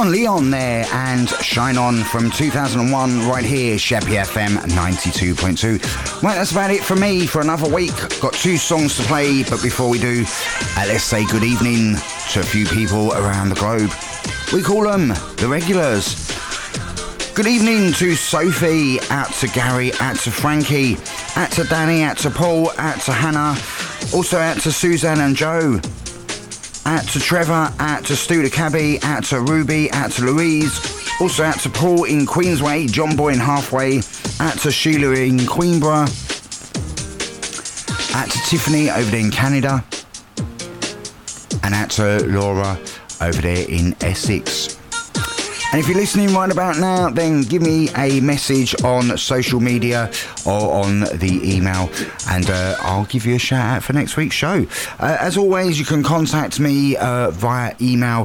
Leon there and Shine On from 2001 right here, Sheppy FM 92.2. Right, that's about it for me for another week. Got 2 songs to play, but before we do, let's say good evening to a few people around the globe. We call them the regulars. Good evening to Sophie, out to Gary, out to Frankie, out to Danny, out to Paul, out to Hannah, also out to Suzanne and Joe. Out to Trevor, out to Stu the Cabby, out to Ruby, out to Louise, also out to Paul in Queensway, John Boy in Halfway, out to Sheila in Queenborough, out to Tiffany over there in Canada, and out to Laura over there in Essex. And if you're listening right about now, then give me a message on social media or on the email, and I'll give you a shout out for next week's show. As always, you can contact me via email,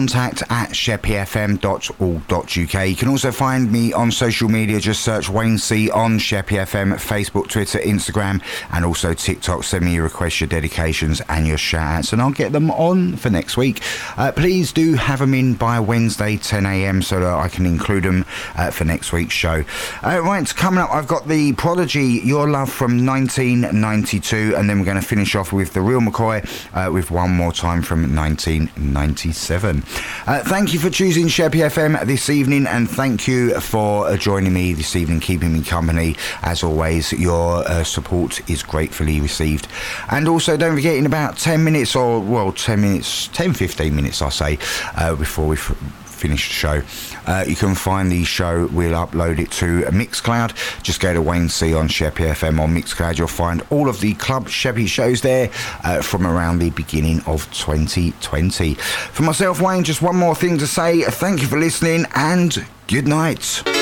contact@sheppyfm.org.uk. You can also find me on social media, just search Wayne C on Sheppy FM, Facebook, Twitter, Instagram, and also TikTok. Send me your requests, your dedications, and your shout outs, and I'll get them on for next week. Please do have them in by Wednesday, 10 a.m. so that I can include them for next week's show. Right, coming up, I've got the Prodigy, Your Love from 1992, and then we're going to finish off with the Real McCoy with One More Time from 1997. Thank you for choosing Sheppy FM this evening, and thank you for joining me this evening, keeping me company. As always, your support is gratefully received. And also, don't forget, in about 10 minutes, or well, 10-15 minutes, I'll say, before we finish the show, you can find the show. We'll upload it to Mixcloud. Just go to Wayne C on Sheppy FM on Mixcloud. You'll find all of the Club Sheppy shows there from around the beginning of 2020. For myself, Wayne, just one more thing to say. Thank you for listening, and good night.